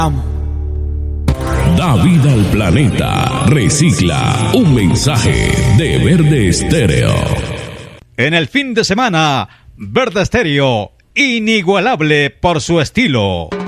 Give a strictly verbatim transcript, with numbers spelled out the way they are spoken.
Da vida al planeta. Recicla. Un mensaje de Verde Estéreo. En el fin de semana, Verde Estéreo, inigualable por su estilo.